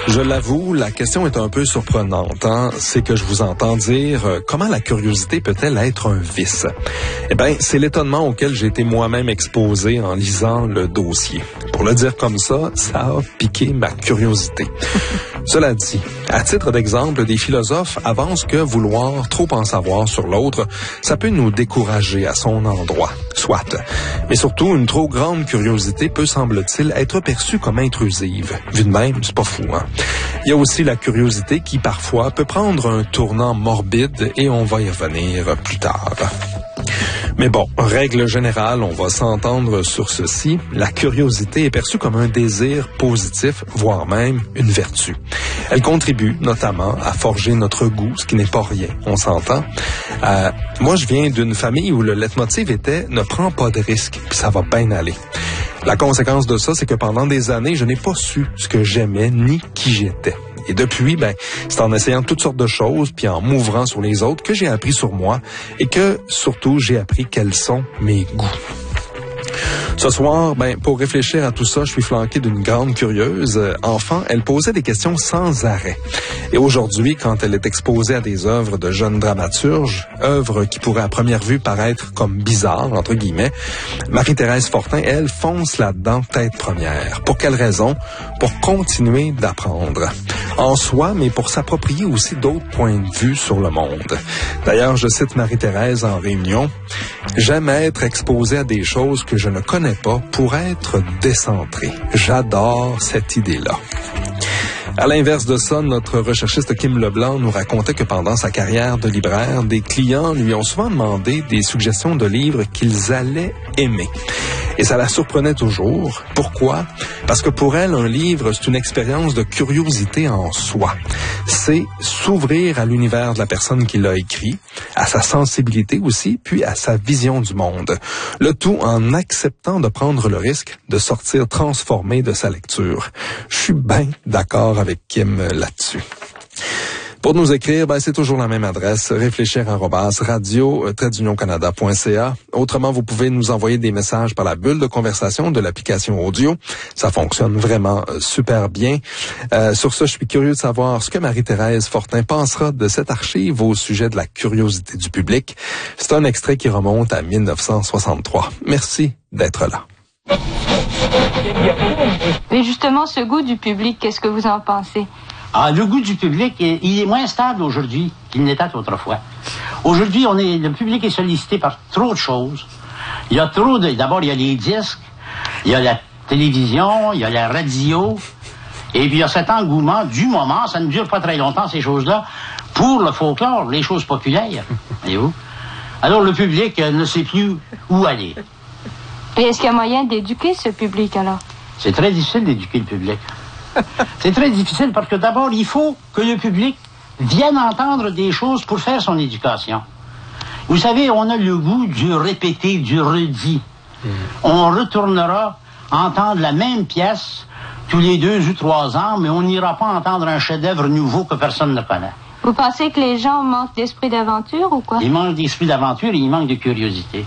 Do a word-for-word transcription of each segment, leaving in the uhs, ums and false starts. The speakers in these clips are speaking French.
Je l'avoue, la question est un peu surprenante. Hein? C'est que je vous entends dire euh, comment la curiosité peut-elle être un vice? Eh bien, c'est l'étonnement auquel j'ai été moi-même exposé en lisant le dossier. Pour le dire comme ça, ça a piqué ma curiosité. Cela dit, à titre d'exemple, des philosophes avancent que vouloir trop en savoir sur l'autre, ça peut nous décourager à son endroit. Soit. Mais surtout, une trop grande curiosité peut, semble-t-il, être perçue comme intrusive. Vu de même, c'est pas fou, hein? Il y a aussi la curiosité qui, parfois, peut prendre un tournant morbide et on va y revenir plus tard. Mais bon, règle générale, on va s'entendre sur ceci. La curiosité est perçue comme un désir positif, voire même une vertu. Elle contribue notamment à forger notre goût, ce qui n'est pas rien, on s'entend. Euh, moi, je viens d'une famille où le leitmotiv était « ne prends pas de risques, puis ça va bien aller ». La conséquence de ça, c'est que pendant des années, je n'ai pas su ce que j'aimais ni qui j'étais. Et depuis, ben, c'est en essayant toutes sortes de choses, puis en m'ouvrant sur les autres, que j'ai appris sur moi et que, surtout, j'ai appris quels sont mes goûts. Ce soir, ben, pour réfléchir à tout ça, je suis flanqué d'une grande curieuse. Enfant, elle posait des questions sans arrêt. Et aujourd'hui, quand elle est exposée à des œuvres de jeunes dramaturges, œuvres qui pourraient à première vue paraître comme bizarres, entre guillemets, Marie-Thérèse Fortin, elle, fonce là-dedans tête première. Pour quelle raison? Pour continuer d'apprendre. En soi, mais pour s'approprier aussi d'autres points de vue sur le monde. D'ailleurs, je cite Marie-Thérèse en réunion. « J'aime être exposée à des choses que je ne connais pas pour être décentré. J'adore cette idée-là. » À l'inverse de ça, notre recherchiste Kim Leblanc nous racontait que pendant sa carrière de libraire, des clients lui ont souvent demandé des suggestions de livres qu'ils allaient aimer. Et ça la surprenait toujours. Pourquoi? Parce que pour elle, un livre, c'est une expérience de curiosité en soi. C'est s'ouvrir à l'univers de la personne qui l'a écrit, à sa sensibilité aussi, puis à sa vision du monde. Le tout en acceptant de prendre le risque de sortir transformé de sa lecture. Je suis bien d'accord avec Kim là-dessus. Pour nous écrire, ben, c'est toujours la même adresse, réfléchir arobase radio tiret union canada point c a. Autrement, vous pouvez nous envoyer des messages par la bulle de conversation de l'application audio. Ça fonctionne vraiment euh, super bien. Euh, sur ça, je suis curieux de savoir ce que Marie-Thérèse Fortin pensera de cette archive au sujet de la curiosité du public. C'est un extrait qui remonte à mille neuf cent soixante-trois. Merci d'être là. Mais justement, ce goût du public, qu'est-ce que vous en pensez? Ah, le goût du public, il est moins stable aujourd'hui qu'il n'était autrefois. Aujourd'hui, on est, le public est sollicité par trop de choses. Il y a trop de... D'abord, il y a les disques, il y a la télévision, il y a la radio, et puis il y a cet engouement du moment, ça ne dure pas très longtemps, ces choses-là, pour le folklore, les choses populaires. Voyez-vous? Alors, le public ne sait plus où aller. Et est-ce qu'il y a moyen d'éduquer ce public, alors? C'est très difficile d'éduquer le public. C'est très difficile parce que d'abord, il faut que le public vienne entendre des choses pour faire son éducation. Vous savez, on a le goût du répété, du redit. Mmh. On retournera entendre la même pièce tous les deux ou trois ans, mais on n'ira pas entendre un chef-d'œuvre nouveau que personne ne connaît. Vous pensez que les gens manquent d'esprit d'aventure ou quoi? Ils manquent d'esprit d'aventure et ils manquent de curiosité.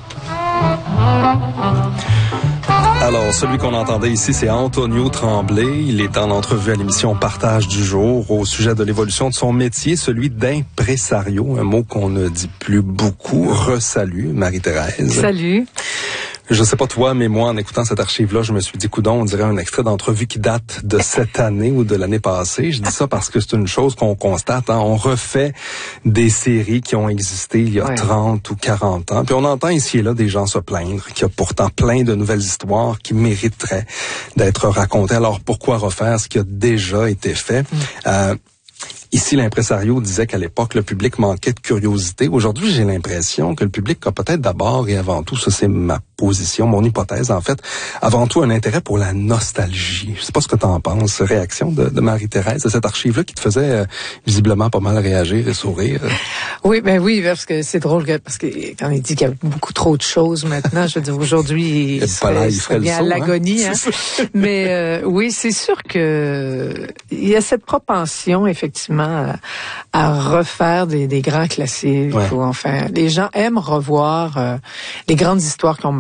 Alors, celui qu'on entendait ici, c'est Antonio Tremblay. Il est en entrevue à l'émission Partage du jour au sujet de l'évolution de son métier, celui d'impresario, un mot qu'on ne dit plus beaucoup. Re-salut, Marie-Thérèse. Salut. Je sais pas toi, mais moi, en écoutant cette archive-là, je me suis dit, coudonc, on dirait un extrait d'entrevue qui date de cette année ou de l'année passée. Je dis ça parce que c'est une chose qu'on constate. Hein. On refait des séries qui ont existé il y a ouais. trente ou quarante ans. Puis on entend ici et là des gens se plaindre qu'il y a pourtant plein de nouvelles histoires qui mériteraient d'être racontées. Alors pourquoi refaire ce qui a déjà été fait? Mmh. Euh, Ici, l'impresario disait qu'à l'époque, le public manquait de curiosité. Aujourd'hui, j'ai l'impression que le public a peut-être d'abord et avant tout, ça c'est ma position, mon hypothèse en fait, avant tout un intérêt pour la nostalgie. Je sais pas ce que tu en penses. Réaction de, de Marie-Thérèse à cette archive-là qui te faisait euh, visiblement pas mal réagir et sourire. Oui, ben oui, parce que c'est drôle, que, parce que quand il dit qu'il y a beaucoup trop de choses maintenant, je veux dire, aujourd'hui, il, il serait, là, il serait bien saut, à l'agonie. Hein? Hein? Mais euh, oui, c'est sûr que il y a cette propension, effectivement, À, à refaire des, des grands classiques. Ouais. Ou enfin, les gens aiment revoir euh, les grandes histoires qui ont marqué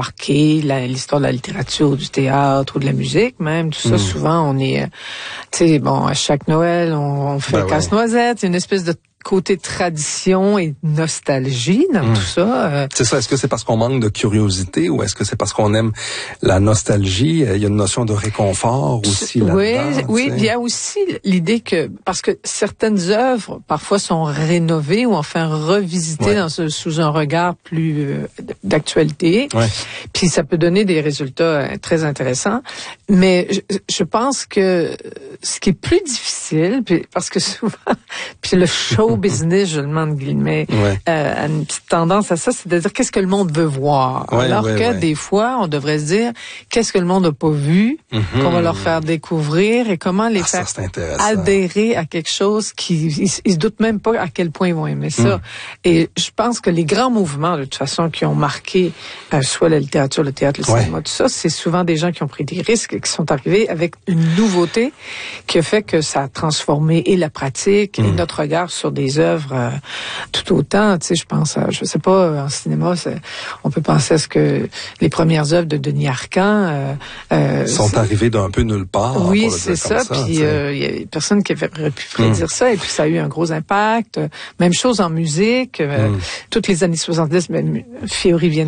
marqué la, l'histoire de la littérature, du théâtre ou de la musique même. Tout ça, mmh. souvent, on est, tu sais, bon, à chaque Noël, on, on fait ben casse-noisette. Il y a une espèce de côté tradition et nostalgie dans mmh. tout ça. Euh, c'est ça. Est-ce que c'est parce qu'on manque de curiosité ou est-ce que c'est parce qu'on aime la nostalgie? Il y a une notion de réconfort aussi là-dedans. Oui, oui. Il y a aussi l'idée que, parce que certaines œuvres, parfois, sont rénovées ou enfin revisitées ouais. dans ce, sous un regard plus euh, d'actualité. Ouais. Puis ça peut donner des résultats euh, très intéressants. Mais je, je pense que ce qui est plus difficile, puis, parce que souvent, puis le show business, je le demande guillemets, ouais. euh, a une petite tendance à ça, c'est de dire qu'est-ce que le monde veut voir. Ouais, Alors ouais, que ouais. des fois, on devrait se dire qu'est-ce que le monde n'a pas vu, mm-hmm. qu'on va leur faire découvrir et comment les ah, faire ça, adhérer à quelque chose qui ils, ils se doutent même pas à quel point ils vont aimer ça. Mm. Et je pense que les grands mouvements, de toute façon, qui ont marqué euh, soit la littérature, le théâtre, le ouais. cinéma, tout ça, c'est souvent des gens qui ont pris des risques et qui sont arrivés avec une nouveauté qui a fait que ça a transformé et la pratique mm. et notre regard sur des œuvres euh, tout autant. Tu sais, je pense, à, je sais pas, en cinéma, c'est, on peut penser à ce que les premières œuvres de Denis Arcand euh, euh, sont arrivées d'un peu nulle part. Oui, c'est ça. ça puis il euh, y a personne qui avait pu prédire mm. ça, et puis ça a eu un gros impact. Même chose en musique. Euh, mm. Toutes les années soixante-dix, même Fiori vient